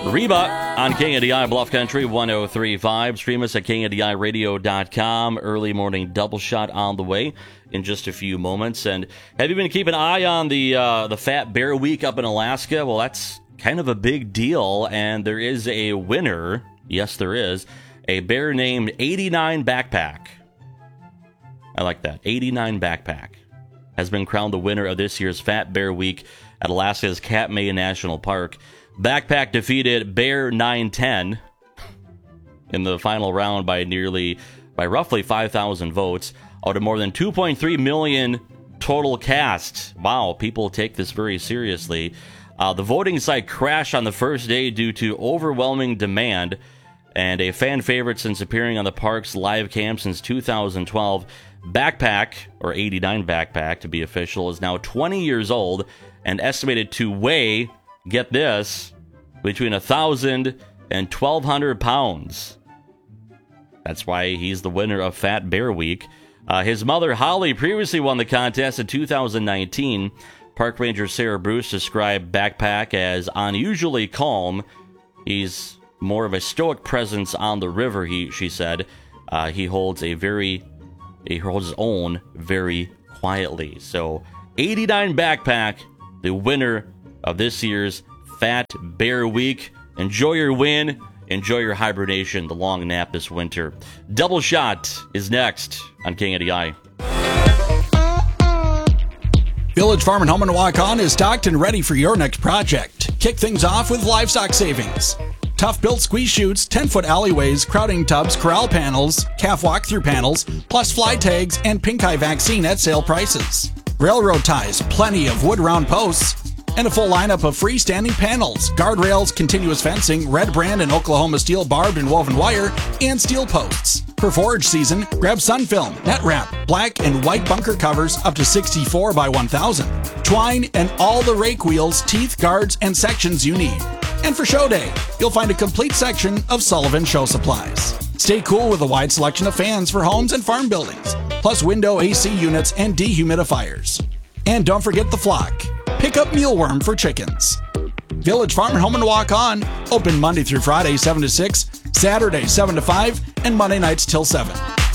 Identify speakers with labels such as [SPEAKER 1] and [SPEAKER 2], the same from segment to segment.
[SPEAKER 1] Reba on KNDI Bluff Country 103.5. Stream us at KNDIRadio.com. Early morning double shot on the way in just a few moments. And have you been keeping an eye on the Fat Bear Week up in Alaska? Well, that's kind of a big deal, and there is a winner. Yes, there is. A bear named 89 Backpack. I like that. 89 Backpack has been crowned the winner of this year's Fat Bear Week at Alaska's Katmai National Park. Backpack defeated Bear 910 in the final round by roughly 5,000 votes out of more than 2.3 million total cast. Wow, people take this very seriously. The voting site crashed on the first day due to overwhelming demand, and a fan favorite since appearing on the park's live cam since 2012. Backpack, or 89 Backpack to be official, is now 20 years old and estimated to weigh, get this, between 1,000 and 1,200 pounds. That's why he's the winner of Fat Bear Week. His mother, Holly, previously won the contest in 2019. Park Ranger Sarah Bruce described Backpack as unusually calm. He's more of a stoic presence on the river, she said. He holds his own very quietly. So, 89 Backpack, the winner of this year's Fat Bear Week. Enjoy your win. Enjoy your hibernation, the long nap this winter. Double Shot is next on KNDI.
[SPEAKER 2] Village Farm and Home in Waukon is stocked and ready for your next project. Kick things off with livestock savings. Tough-built squeeze chutes, 10-foot alleyways, crowding tubs, corral panels, calf walk-through panels, plus fly tags and pink eye vaccine at sale prices. Railroad ties, plenty of wood round posts, and a full lineup of freestanding panels, guardrails, continuous fencing, red brand and Oklahoma steel barbed and woven wire, and steel posts. For forage season, grab sun film, net wrap, black and white bunker covers up to 64 by 1,000, twine, and all the rake wheels, teeth, guards, and sections you need. And for show day, you'll find a complete section of Sullivan Show Supplies. Stay cool with a wide selection of fans for homes and farm buildings, plus window AC units and dehumidifiers. And don't forget the flock. Pick up mealworm for chickens. Village Farm and Home and Walk On, open Monday through Friday 7 to 6, Saturday 7 to 5, and Monday nights till 7.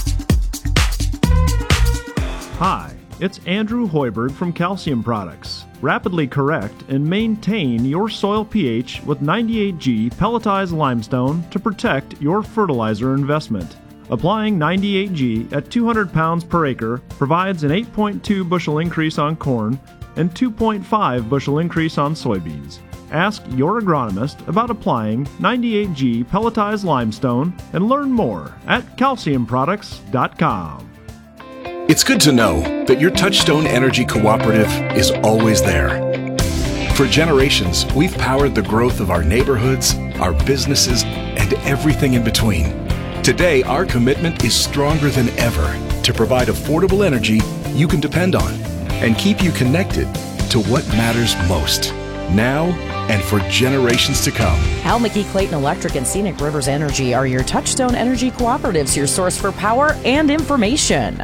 [SPEAKER 3] Hi, it's Andrew Hoiberg from Calcium Products. Rapidly correct and maintain your soil pH with 98G pelletized limestone to protect your fertilizer investment. Applying 98G at 200 pounds per acre provides an 8.2 bushel increase on corn and 2.5 bushel increase on soybeans. Ask your agronomist about applying 98G pelletized limestone and learn more at calciumproducts.com.
[SPEAKER 4] It's good to know that your Touchstone Energy Cooperative is always there. For generations, we've powered the growth of our neighborhoods, our businesses, and everything in between. Today, our commitment is stronger than ever to provide affordable energy you can depend on and keep you connected to what matters most, now and for generations to come.
[SPEAKER 5] Al McGee Clayton Electric and Scenic Rivers Energy are your Touchstone Energy Cooperatives, your source for power and information.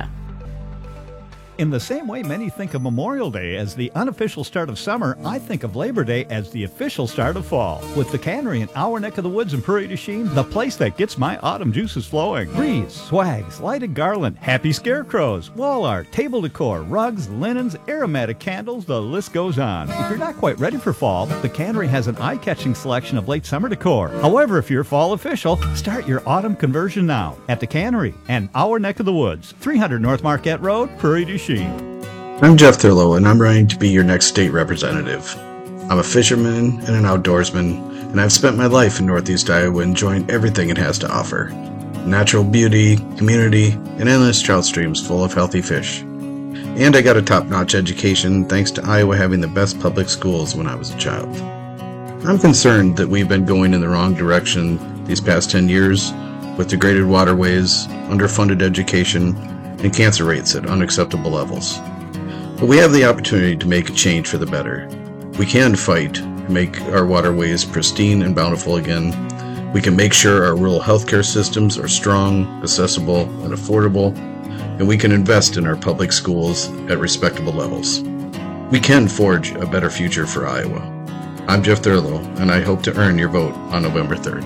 [SPEAKER 6] In the same way many think of Memorial Day as the unofficial start of summer, I think of Labor Day as the official start of fall. With the cannery in our neck of the woods in Prairie du Chien, the place that gets my autumn juices flowing. Wreaths, swags, lighted garland, happy scarecrows, wall art, table decor, rugs, linens, aromatic candles, the list goes on. If you're not quite ready for fall, the cannery has an eye-catching selection of late summer decor. However, if you're fall official, start your autumn conversion now at the cannery and our neck of the woods, 300 North Marquette Road, Prairie du Chien.
[SPEAKER 7] I'm Jeff Thurlow, and I'm running to be your next state representative. I'm a fisherman and an outdoorsman, and I've spent my life in Northeast Iowa enjoying everything it has to offer. Natural beauty, community, and endless trout streams full of healthy fish. And I got a top-notch education thanks to Iowa having the best public schools when I was a child. I'm concerned that we've been going in the wrong direction these past 10 years with degraded waterways, underfunded education, and cancer rates at unacceptable levels. But we have the opportunity to make a change for the better. We can fight to make our waterways pristine and bountiful again. We can make sure our rural healthcare systems are strong, accessible, and affordable, and we can invest in our public schools at respectable levels. We can forge a better future for Iowa. I'm Jeff Thurlow, and I hope to earn your vote on November 3rd.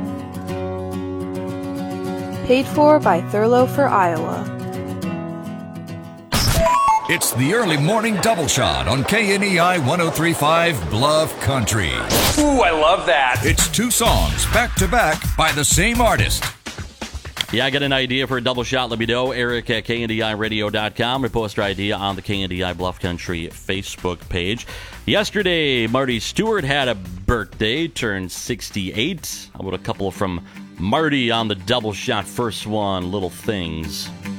[SPEAKER 8] Paid for by Thurlow for Iowa.
[SPEAKER 9] It's the early morning double shot on KNEI 103.5 Bluff Country.
[SPEAKER 10] Ooh, I love that.
[SPEAKER 9] It's two songs back to back by the same artist.
[SPEAKER 1] Yeah, get an idea for a double shot, let me know. Eric at KNDIRadio.com. We post your idea on the KNDI Bluff Country Facebook page. Yesterday, Marty Stewart had a birthday, turned 68. How about a couple from Marty on the double shot? First one, Little Things.